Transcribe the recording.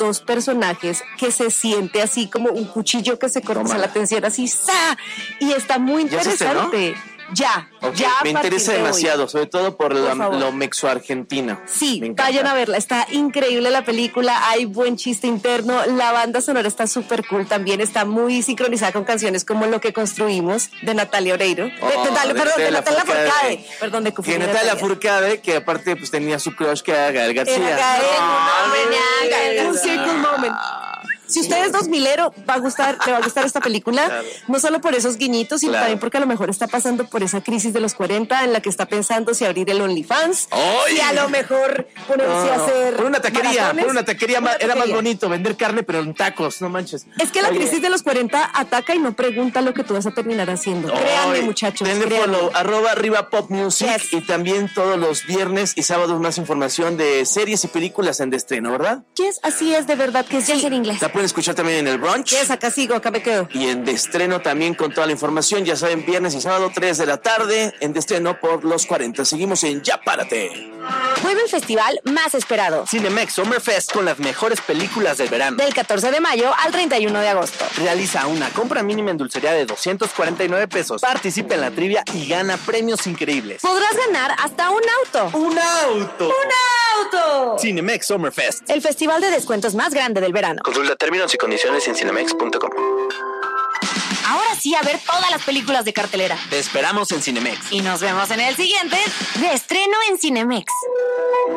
dos personajes que se siente así como un cuchillo que se corta la tensión así, ¡sa! Y está muy interesante. Ya me interesa demasiado, sobre todo por lo mexo-argentino. Sí, vayan a verla, está increíble la película, hay buen chiste interno, la banda sonora está súper cool, también está muy sincronizada con canciones como Lo que construimos, de Natalia Oreiro, de Natalia Furcade, perdón, de Natalia Furcade, que aparte pues tenía su crush que era Gael García. Un single moment. Si usted es 2000ero, le va a gustar esta película, claro. No solo por esos guiñitos, sino también porque a lo mejor está pasando por esa crisis de los 40 en la que está pensando si abrir el OnlyFans, si a lo mejor ponerse a hacer por una taquería era más bonito vender carne pero en tacos, no manches. Es que la crisis de los 40 ataca y no pregunta lo que tú vas a terminar haciendo. Créanme, muchachos. Denle follow, @RivaPopMusic, y también todos los viernes y sábados más información de series y películas en estreno, ¿verdad? Yes, así es, de verdad que sí. Ya es en inglés. La pueden escuchar también en el brunch. Yes, acá sigo, acá me quedo. Y en de estreno también con toda la información, ya saben, viernes y sábado 3 de la tarde, en de estreno por los 40. Seguimos en Ya Párate. Vuelve el festival más esperado, Cinemex Summer Fest, con las mejores películas del verano. Del 14 de mayo al 31 de agosto. Realiza una compra mínima en dulcería de 249 pesos. Participa en la trivia y gana premios increíbles. Podrás ganar hasta un auto. ¡Un auto! ¡Un auto! Cinemex Summer Fest, el festival de descuentos más grande del verano. Consulta términos y condiciones en cinemex.com. Ahora sí, a ver todas las películas de cartelera. Te esperamos en Cinemex. Y nos vemos en el siguiente de estreno en Cinemex.